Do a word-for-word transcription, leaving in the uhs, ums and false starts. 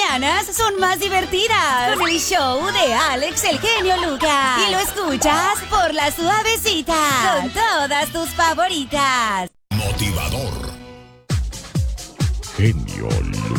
mañanas son más divertidas con el show de Alex el Genio Lucas. Y lo escuchas por La Suavecita con todas tus favoritas. Motivador. Genio Lucas.